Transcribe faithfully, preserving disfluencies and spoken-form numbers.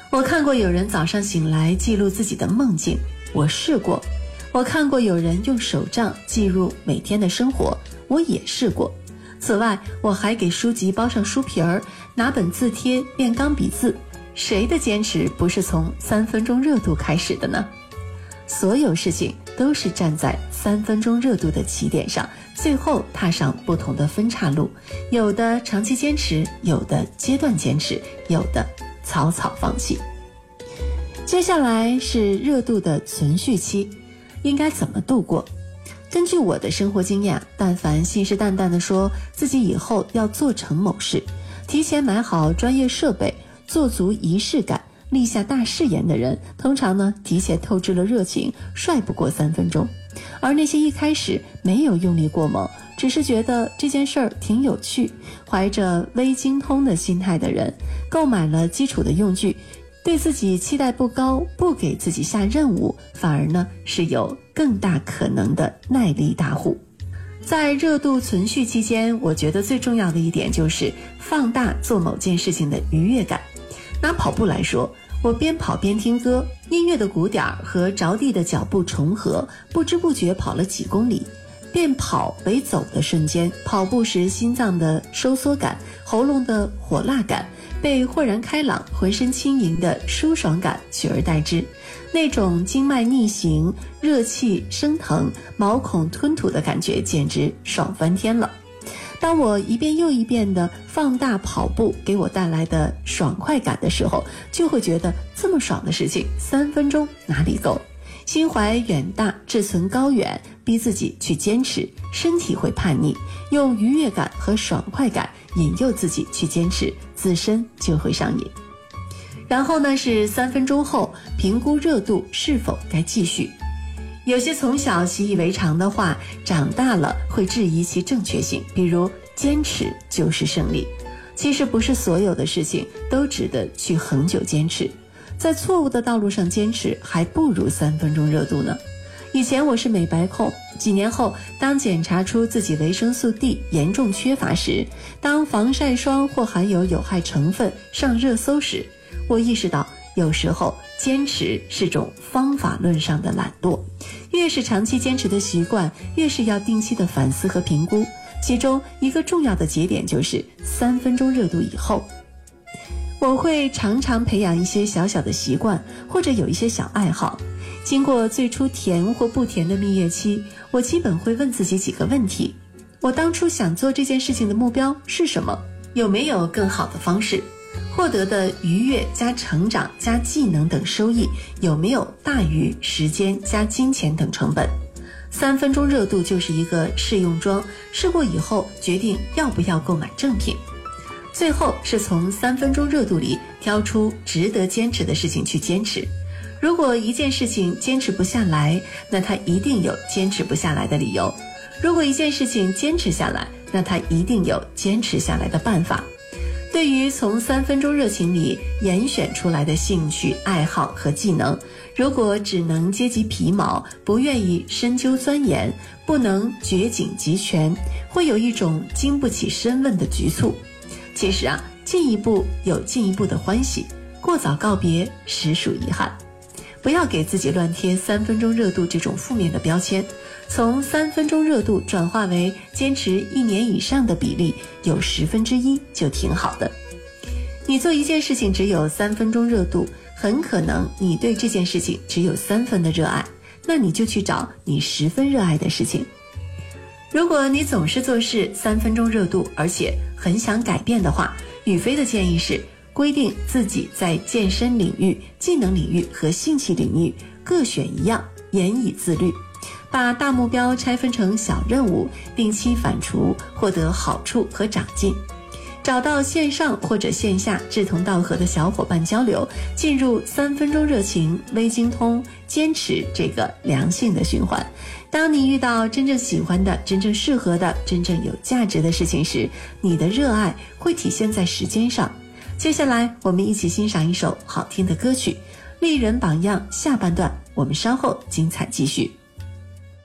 我看过有人早上醒来记录自己的梦境，我试过。我看过有人用手账记录每天的生活，我也试过。此外，我还给书籍包上书皮儿，拿本字帖练钢笔字。谁的坚持不是从三分钟热度开始的呢？所有事情都是站在三分钟热度的起点上，最后踏上不同的分岔路，有的长期坚持，有的阶段坚持，有的草草放弃。接下来是热度的存续期，应该怎么度过？根据我的生活经验，但凡信誓旦旦地说自己以后要做成某事，提前买好专业设备，做足仪式感，立下大誓言的人，通常呢提前透支了热情，帅不过三分钟。而那些一开始没有用力过猛，只是觉得这件事儿挺有趣，怀着微精通的心态的人，购买了基础的用具，对自己期待不高，不给自己下任务，反而呢是有更大可能的耐力大户。在热度存续期间，我觉得最重要的一点就是放大做某件事情的愉悦感。拿跑步来说，我边跑边听歌，音乐的鼓点和着地的脚步重合，不知不觉跑了几公里。变跑为走的瞬间，跑步时心脏的收缩感，喉咙的火辣感，被豁然开朗、浑身轻盈的舒爽感取而代之。那种经脉逆行、热气升腾、毛孔吞吐的感觉简直爽翻天了。当我一遍又一遍地放大跑步给我带来的爽快感的时候，就会觉得这么爽的事情三分钟哪里够？心怀远大，志存高远，逼自己去坚持，身体会叛逆，用愉悦感和爽快感引诱自己去坚持，自身就会上瘾。然后呢，是三分钟后评估热度是否该继续。有些从小习以为常的话，长大了会质疑其正确性，比如坚持就是胜利。其实不是所有的事情都值得去恒久坚持，在错误的道路上坚持，还不如三分钟热度呢。以前我是美白控，几年后当检查出自己维生素 D 严重缺乏时，当防晒霜或含有有害成分上热搜时，我意识到有时候坚持是种方法论上的懒惰，越是长期坚持的习惯，越是要定期的反思和评估。其中一个重要的节点就是三分钟热度以后。我会常常培养一些小小的习惯，或者有一些小爱好。经过最初甜或不甜的蜜月期，我基本会问自己几个问题：我当初想做这件事情的目标是什么？有没有更好的方式？获得的愉悦加成长加技能等收益有没有大于时间加金钱等成本？三分钟热度就是一个试用装，试过以后决定要不要购买正品。最后是从三分钟热度里挑出值得坚持的事情去坚持。如果一件事情坚持不下来，那它一定有坚持不下来的理由；如果一件事情坚持下来，那它一定有坚持下来的办法。对于从三分钟热情里严选出来的兴趣、爱好和技能，如果只能接及皮毛，不愿意深究钻研，不能掘井集全，会有一种经不起深问的局促。其实啊，进一步有进一步的欢喜，过早告别实属遗憾。不要给自己乱贴三分钟热度这种负面的标签，从三分钟热度转化为坚持一年以上的比例有十分之一就挺好的。你做一件事情只有三分钟热度，很可能你对这件事情只有三分的热爱，那你就去找你十分热爱的事情。如果你总是做事三分钟热度，而且很想改变的话，宇飞的建议是规定自己在健身领域、技能领域和兴趣领域各选一样，严以自律，把大目标拆分成小任务，定期反刍，获得好处和长进。找到线上或者线下志同道合的小伙伴交流，进入三分钟热情、微精通、坚持这个良性的循环。当你遇到真正喜欢的、真正适合的、真正有价值的事情时，你的热爱会体现在时间上。接下来我们一起欣赏一首好听的歌曲《丽人榜样》下半段，我们稍后精彩继续。